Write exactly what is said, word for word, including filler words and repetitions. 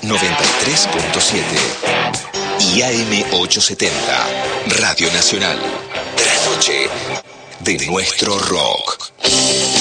noventa y tres punto siete y A M ochocientos setenta, Radio Nacional. Trasnoche de nuestro rock.